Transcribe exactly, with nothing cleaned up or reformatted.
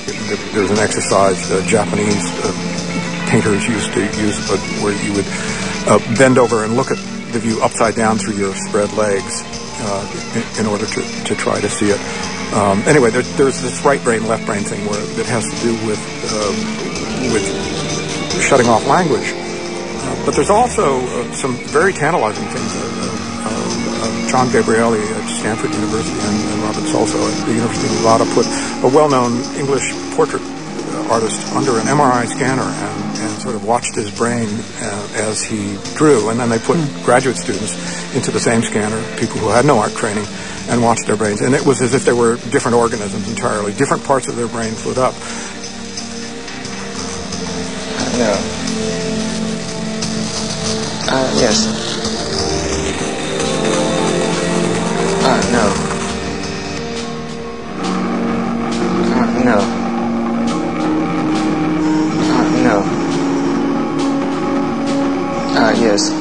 there's an exercise uh, Japanese uh, painters used to use, uh, where you would uh, bend over and look at the view upside down through your spread legs uh, in, in order to, to try to see it. Um, anyway, there, there's this right brain, left brain thing where that has to do with uh, with shutting off language. Uh, but there's also uh, some very tantalizing things. Uh, uh, uh, John Gabrielli at Stanford University and, and Robert Salso at the University of Nevada put a well-known English portrait artist under an M R I scanner and, and sort of watched his brain uh, as he drew. And then they put mm. graduate students into the same scanner, people who had no art training, and watched their brains. And it was as if they were different organisms entirely. Different parts of their brains lit up. Uh, no. Uh, yes. Uh, no. Uh, no. Uh, no. Uh, yes.